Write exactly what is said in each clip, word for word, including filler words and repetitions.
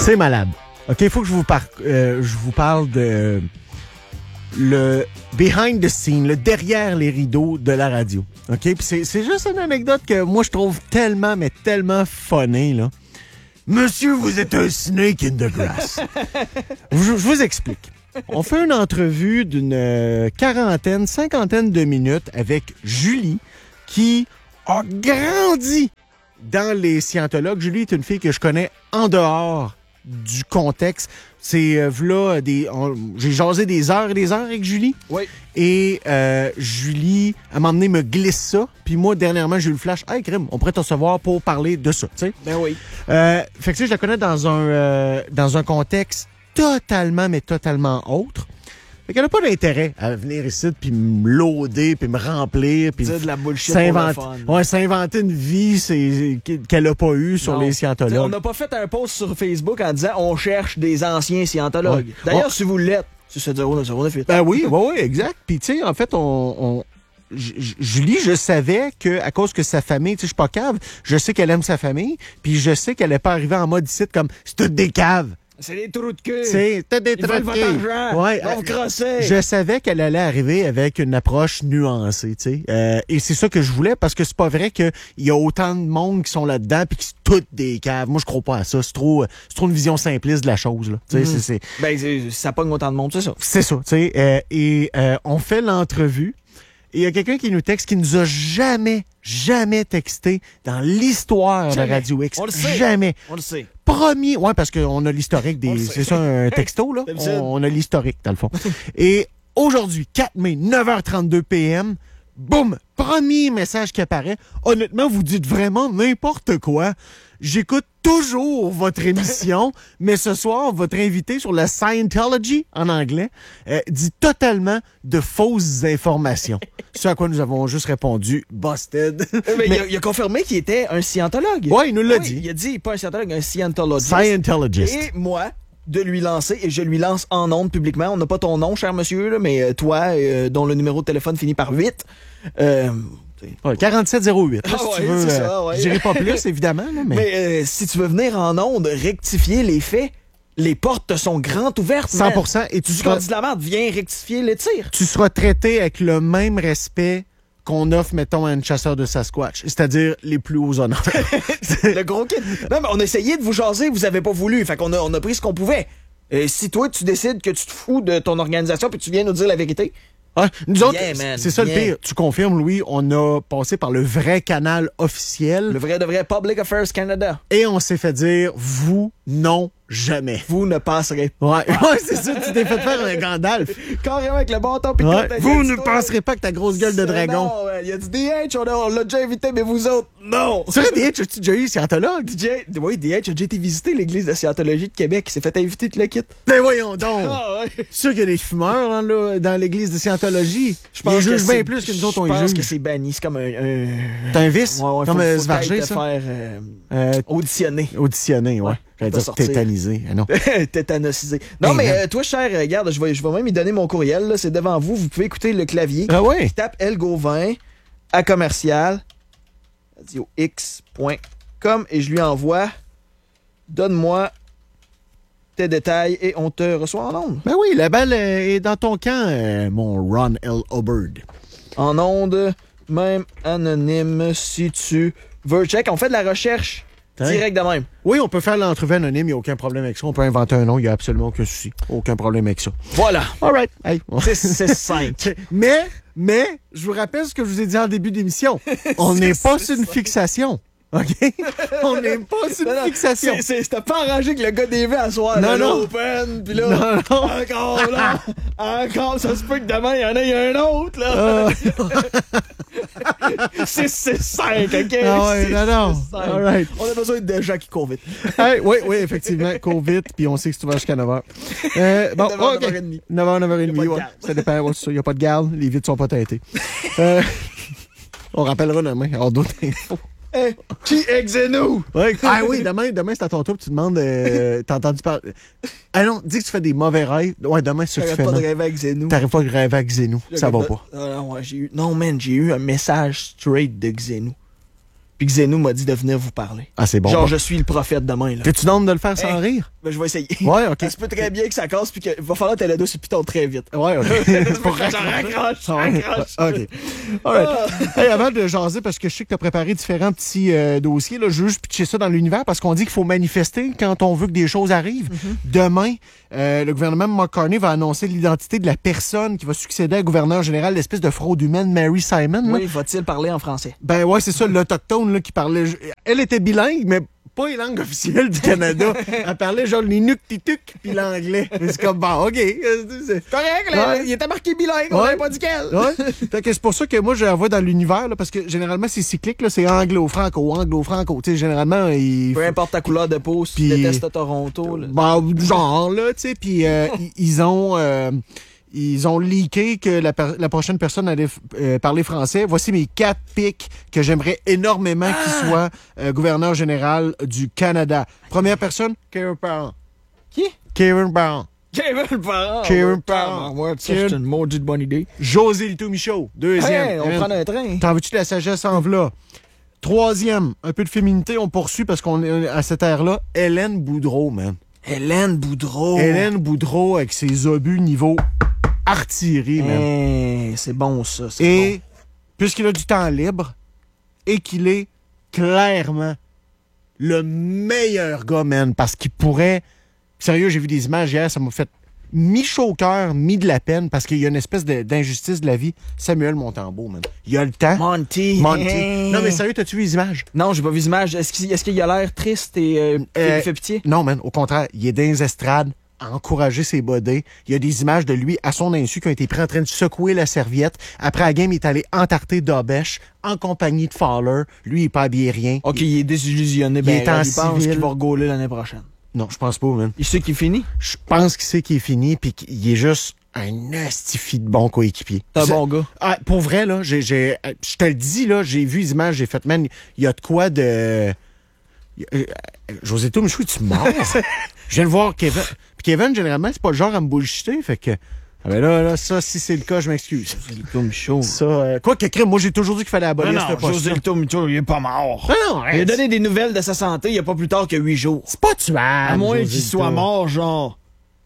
C'est malade. OK, il faut que je vous, par... euh, je vous parle de le behind the scene, le derrière les rideaux de la radio. OK, puis c'est, c'est juste une anecdote que moi, je trouve tellement, mais tellement funny, là. Monsieur, vous êtes un snake in the grass. je, je vous explique. On fait une entrevue d'une quarantaine, cinquantaine de minutes avec Julie, qui a grandi dans les scientologues. Julie est une fille que je connais en dehors du contexte. C'est euh, là, des, on, j'ai jasé des heures et des heures avec Julie. Oui. Et euh, Julie, à un moment donné, me glisse ça. Puis moi, dernièrement, j'ai eu le flash. Hey, crème, on pourrait te recevoir pour parler de ça, tu sais. Ben oui. Euh, fait que tu sais, je la connais dans un, euh, dans un contexte totalement, mais totalement autre. Fait qu'elle n'a pas d'intérêt à venir ici puis me lauder puis me remplir puis dire de la bullshit pour le fun. Ouais, s'inventer une vie c'est, qu'elle n'a pas eue sur non. les scientologues. T'sais, on n'a pas fait un post sur Facebook en disant on cherche des anciens scientologues. Ouais. D'ailleurs, on... si vous l'êtes, c'est ce zéro neuf huit. Ben oui, oui, oui, exact. Puis tu sais, en fait, on... on... Julie, je savais que à cause que sa famille, tu sais, je suis pas cave, je sais qu'elle aime sa famille, puis je sais qu'elle n'est pas arrivée en mode ici comme c'est toutes des caves. C'est des trous de cul. C'est t'as des trous de cul. Ouais, on crosser. Je savais qu'elle allait arriver avec une approche nuancée, tu sais. Euh, et c'est ça que je voulais parce que c'est pas vrai qu'il y a autant de monde qui sont là-dedans puis qui sont toutes des caves. Moi, je crois pas à ça. C'est trop, c'est trop une vision simpliste de la chose, là. Tu sais, mmh. c'est, c'est. Ben, c'est, ça pogne autant de monde, c'est ça. C'est ça, tu sais. Euh, et euh, on fait l'entrevue. Et il y a quelqu'un qui nous texte qui nous a jamais, jamais texté dans l'histoire jamais. de Radio X. On le sait. Jamais. On le sait. Premier, ouais, parce qu'on a l'historique des, c'est ça, un texto, là. On, on a l'historique, dans le fond. Et aujourd'hui, quatre mai, neuf heures trente-deux p m, boum, premier message qui apparaît. Honnêtement, vous dites vraiment n'importe quoi. J'écoute toujours votre émission, mais ce soir, votre invité sur la Scientology, en anglais, euh, dit totalement de fausses informations. Ce à quoi nous avons juste répondu, busted. Mais, mais il, a, il a confirmé qu'il était un scientologue. Oui, il nous l'a oui, dit. Il a dit, pas un scientologue, un scientologist. Scientologist. Et moi, de lui lancer, et je lui lance en ondes publiquement, on n'a pas ton nom, cher monsieur, là, mais toi, euh, dont le numéro de téléphone finit par huit, euh, Ouais, quarante-sept zéro huit. Ah si ouais, tu veux, c'est euh, ça, ouais. je dirais pas plus, évidemment. Là, mais mais euh, si tu veux venir en ondes, rectifier les faits, les portes te sont grandes ouvertes. cent pour cent. Man. Et tu, tu seras... dis de la merde, viens rectifier les tirs. Tu seras traité avec le même respect qu'on offre, mettons, à un chasseur de Sasquatch. C'est-à-dire les plus hauts honneurs. Le gros kid. Non, mais on a essayé de vous jaser, vous avez pas voulu. Fait qu'on a, on a pris ce qu'on pouvait. Et si toi, tu décides que tu te fous de ton organisation puis tu viens nous dire la vérité... Ah, nous autres, yeah, man, c'est ça yeah. le pire. Tu confirmes, Louis, on a passé par le vrai canal officiel. Le vrai de vrai Public Affairs Canada. Et on s'est fait dire, vous, non, jamais. Vous ne passerez pas. Ouais, ouais c'est ça, tu t'es fait faire un Gandalf. Carrément avec le bâton pis ouais. tout. Vous ne passerez pas avec ta grosse gueule de dragon. Non, il a dit D H, on, a, on l'a déjà invité, mais vous autres, non. C'est vrai, D H, as-tu déjà eu scientologue? D J, oui, D H a déjà été visiter l'église de Scientologie de Québec. Il s'est fait inviter, tu le quittes. Ben voyons donc. Ah, ouais. C'est sûr qu'il y a des fumeurs hein, là, dans l'église de Scientologie. Je pense qu'ils jugent bien plus que nous autres, on y juge. Je pense que c'est banni. C'est comme un... un... C'est un vice? Ouais, ouais, comme un Svargé, ça? faire euh, euh, auditionner. Auditionner, ouais. ouais. J'allais dire tétanisé. Ah non. Tétanosisé. Non, hey, mais euh, toi, cher, regarde, je vais, je vais même y donner mon courriel. Là, c'est devant vous. Vous pouvez écouter le clavier. Ah ouais? Tape Elgauvin à commercial radio x point com et je lui envoie donne-moi tes détails et on te reçoit en ondes. Ben oui, la balle est dans ton camp, euh, mon Ron L. Hubbard. En ondes, même anonyme, si tu veux. Check, on fait de la recherche hein? Direct de même. Oui, on peut faire l'entrevue anonyme, il n'y a aucun problème avec ça. On peut inventer un nom, il n'y a absolument aucun souci. Aucun problème avec ça. Voilà. All right. Hey. C'est, c'est cinq. Mais, mais, je vous rappelle ce que je vous ai dit en début d'émission. On n'est pas sur une fixation. OK? On n'est pas sur une non, fixation. C'est, c'est, c'était pas arrangé que le gars des à soir. Non, non. Open, puis là, non, non. encore, là. Encore, ça se peut que demain, il y en a, il y a un autre, là. six six cinq, OK? Ah ouais, six, non, non. six, cinq. All right. On a besoin de gens qui courent vite. Hey, oui, oui, effectivement, cours vite, puis on sait que tu vas jusqu'à neuf heures. Euh, bon, neuf heures, okay. neuf heures trente. neuf heures, neuf heures trente, ouais. Ça dépend, ouais, il n'y a pas de garde, les vitres sont pas teintées. Euh, on rappellera demain, il y aura d'autres infos. Hey, qui est Xenou? Ouais. Ah oui, demain, demain c'est à ton tour, tu demandes, euh, t'as entendu parler. Ah non, dis que tu fais des mauvais rêves. Ouais, demain, c'est ça que tu fais. T'arrêtes pas de rêver avec Xenou. T'arrives pas de rêver avec Xenou. Ça va pas. Non, non, j'ai eu... non, man, j'ai eu un message straight de Xenou. Puis Xenu m'a dit de venir vous parler. Ah, c'est bon. Genre, bon. je suis le prophète demain, là. T'es-tu d'homme de le faire sans Hey. rire? Ben, je vais essayer. Ouais, OK. Ça se peut très bien que ça casse, puis qu'il va falloir que le dos sur Python très vite. Ouais, OK. Faut que j'en raccroche, j'en raccroche. OK. All right. Hey, avant de jaser, parce que je sais que tu as préparé différents petits euh, dossiers, là, je veux juste pitcher ça dans l'univers parce qu'on dit qu'il faut manifester quand on veut que des choses arrivent. Mm-hmm. Demain, euh, le gouvernement McCartney va annoncer l'identité de la personne qui va succéder à gouverneur général, l'espèce de fraude humaine, Mary Simon. Là. Oui, va-t-il parler en français? Ben ouais, c'est ça, l'autochtone là, qui parlait. Elle était bilingue, mais pas les langues officielles du Canada. Elle parlait genre les nuc-ti-tuc puis l'anglais. Mais c'est comme, bon, OK. C'est correct, là, ouais. Il était marqué bilingue, on ouais. n'avait pas dit quel. Ouais. Fait que c'est pour ça que moi, je la vois dans l'univers, là, parce que généralement, c'est cyclique, là, c'est anglo-franco, anglo-franco. Tu sais, généralement, il. Peu importe ta couleur de peau, si Puis, tu détestes Toronto. Là. Ben, genre, là, tu sais, puis euh, ils ont. Euh, Ils ont leaké que la, per- la prochaine personne allait f- euh, parler français. Voici mes quatre pics que j'aimerais énormément ah! qu'il soit euh, gouverneur général du Canada. Première personne, Karen Parent. Qui? Karen Parent. Karen Parent. Karen Parent. Ouais, ça, c'est une maudite bonne idée. José Lito Michaud, deuxième. Hey, on prend un train. T'en veux-tu de la sagesse en v'là? Troisième, un peu de féminité, on poursuit parce qu'on est à cette ère-là. Hélène Boudreau, man. Hélène Boudreau. Hélène Boudreau avec ses obus niveau artillerie, man. Hey, c'est bon, ça. C'est et bon. puisqu'il a du temps libre et qu'il est clairement le meilleur gars, man, parce qu'il pourrait... Sérieux, j'ai vu des images hier, ça m'a fait mi-chaud au cœur, mi de la peine, parce qu'il y a une espèce de- d'injustice de la vie. Samuel Montembeault, man. Il a le temps. Monty. Monty. Hey. Non, mais sérieux, t'as-tu vu les images? Non, j'ai pas vu les images. Est-ce qu'il, est-ce qu'il a l'air triste et euh, Euh, il fait pitié? Non, man, au contraire, il est dans les estrades à encourager ses bodés. Il y a des images de lui à son insu qui ont été pris en train de secouer la serviette. Après la game, il est allé entarter Dobèche en compagnie de Fowler. Lui, il n'est pas habillé rien. OK, il est désillusionné. Ben, est en il pense civil. qu'il va regauler l'année prochaine. Non, je pense pas, man. Il sait qu'il finit? Je pense qu'il sait qu'il est fini puis qu'il est juste un astifi de bon coéquipier. T'es un C'est- bon gars. Ah, pour vrai, là, j'ai, j'ai, je te le dis, là, j'ai vu les images, j'ai fait, man, il y a de quoi de... Euh, José Lito Michaud, tu mort? Je viens de voir Kevin. Puis Kevin, généralement, c'est pas le genre à me bullshiter, fait que... Ah ben là, là, ça, si c'est le cas, je m'excuse. José Lito Michaud. Ça, euh, quoi que crime, moi, j'ai toujours dit qu'il fallait abolir Non, ce non, poste. José Lito Michaud, il est pas mort. Non, non, Il a arrête. donné des nouvelles de sa santé il y a pas plus tard que huit jours. C'est pas tuable. À moins José qu'il Lito. soit mort, genre,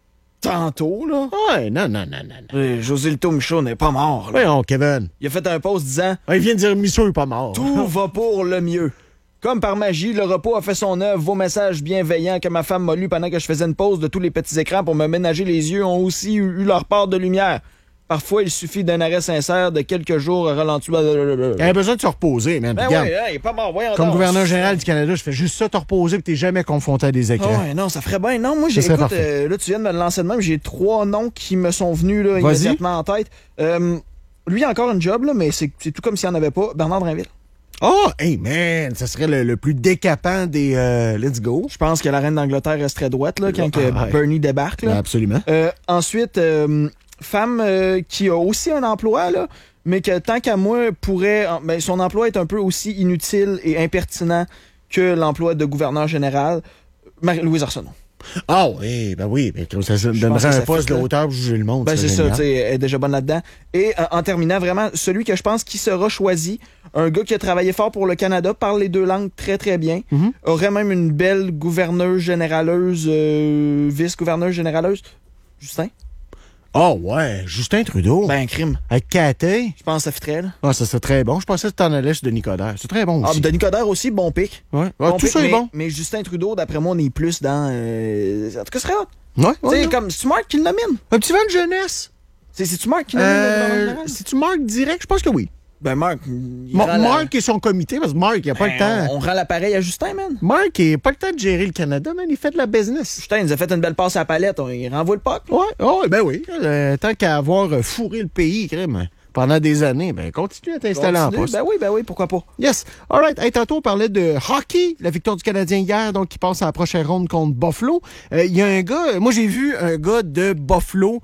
tantôt, là. Ouais, non, non, non, non. non. Euh, José Lito Michaud n'est pas mort, là. Voyons, Kevin. Il a fait un post disant Ah, il vient de dire Michaud est pas mort. tout va pour le mieux. Comme par magie, le repos a fait son œuvre. Vos messages bienveillants que ma femme m'a lus pendant que je faisais une pause de tous les petits écrans pour me ménager les yeux ont aussi eu, eu leur part de lumière. Parfois, il suffit d'un arrêt sincère de quelques jours à ralentir. Il avait besoin de se reposer, man. Ben Regarde. oui, hein, il est pas mort. Voyons Comme donc. gouverneur général du Canada, je fais juste ça, te reposer que t'es jamais confronté à des Ah écrans. ouais, non, ça ferait bien. Non, moi, j'ai, serait écoute, parfait. euh, là, tu viens de me le lancer de même. J'ai trois noms qui me sont venus là, Vas-y. immédiatement en tête. Euh, lui, il a encore une job, là, mais c'est, c'est tout comme s'il n'y en avait pas. Bernard Drinville. Oh, hey man, ça serait le, le plus décapant des euh, Let's Go. Je pense que la reine d'Angleterre resterait droite là, quand Ah, que ouais. Bernie débarque. Là. Absolument. Euh, ensuite, euh, femme euh, qui a aussi un emploi, là, mais que tant qu'à moi, pourrait. Ben, son emploi est un peu aussi inutile et impertinent que l'emploi de gouverneur général. Marie-Louise Arsenault. Ah oui, ben oui, mais ça se pense donnerait que un ça poste fit, de là. hauteur pour juger le monde. Ben, c'est ça, génial. tu sais, elle est déjà bonne là-dedans. Et euh, en terminant, vraiment, celui que je pense qui sera choisi, un gars qui a travaillé fort pour le Canada, parle les deux langues très très bien, Mhm. aurait même une belle gouverneuse généraleuse, euh, vice-gouverneuse généraleuse, Justin. Oh ouais, Justin Trudeau. Ben, crime. Avec Cathay. Je pense que ça fitterait, là. Ah, ça serait très bon. Je pensais que tu en allais sur Denis Coderre. C'est très bon Ah, aussi. Denis Coderre aussi, bon pic. Ouais. Ah, Bon tout pic, ça mais, est bon. mais Justin Trudeau, d'après moi, on est plus dans... euh, En tout cas, ce serait hot. Ouais, Tu ouais, sais, ouais. comme, c'est-tu Marc qui le nomine? Un petit vent de jeunesse. C'est, c'est-tu Marc qui le nomine? le gouverneur Euh, général? C'est-tu Marc direct? Je pense que oui. Ben, Marc, il Ma- rend la- Marc et son comité, parce que Marc, il a pas Ben, le temps. On, on rend l'appareil à Justin, man. Marc, il a pas le temps de gérer le Canada, man. Il fait de la business. Justin, il nous a fait une belle passe à la palette. On, il renvoie le puck. Ouais, oh, ben oui. Euh, tant qu'à avoir euh, fourré le pays, crème, pendant des années, ben continue à t'installer en Continue. poste. Ben oui, ben oui, pourquoi pas. Yes. All right. Hey, tantôt, on parlait de hockey, la victoire du Canadien hier, donc qui passe à la prochaine ronde contre Buffalo. Euh, Il y a un gars, moi j'ai vu un gars de Buffalo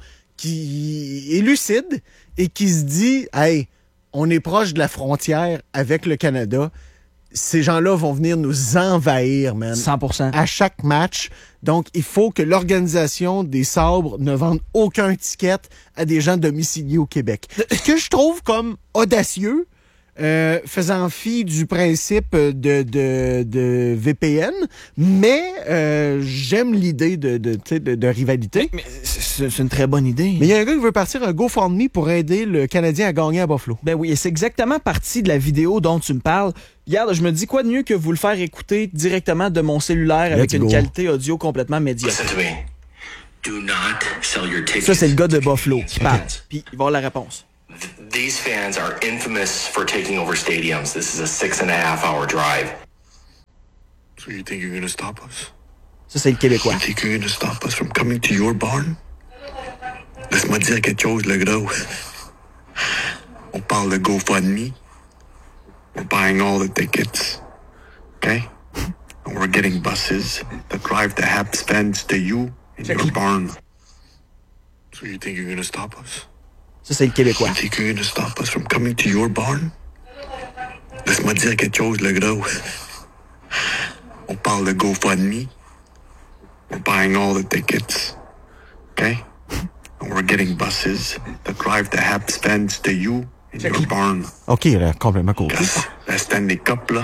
qui est lucide et qui se dit, hey, on est proche de la frontière avec le Canada. Ces gens-là vont venir nous envahir, man. cent pour cent. À chaque match. Donc, il faut que l'organisation des Sabres ne vende aucun ticket à des gens domiciliés au Québec. Ce que je trouve comme audacieux, euh, faisant fi du principe de, de, de V P N, mais euh, j'aime l'idée de, de, de, de, de rivalité. Mais c'est, c'est une très bonne idée. Mais il y a un gars qui veut partir un GoFundMe pour aider le Canadien à gagner à Buffalo. Ben oui, et c'est exactement partie de la vidéo dont tu me parles. Regarde, je me dis quoi de mieux que vous le faire écouter directement de mon cellulaire avec Let's une go. qualité audio complètement médiocre. Listen to me. Do not sell your tickets. Ça, c'est le gars de to Buffalo Canadiens qui parle. fans. Puis il va avoir la réponse. Th- These fans are infamous for taking over stadiums. This is a six and a half hour drive. So you think you're gonna stop us? Ça, c'est le Québécois. You think you're gonna stop us from coming to your barn? Laisse-moi dire quelque chose, le gros. On parle de GoFundMe. We're buying all the tickets. Okay? And we're getting buses that drive the Habs fans to you in your barn. So you think you're gonna stop us? Ça, c'est le Québécois. You think you're gonna stop us from coming to your barn? Laisse-moi dire quelque chose, le gros. On parle de GoFundMe. We're buying all the tickets. Okay? And we're getting buses that drive the Habs fans to you in your barn. OK, là, complètement cool. Gas, reste des copes, là.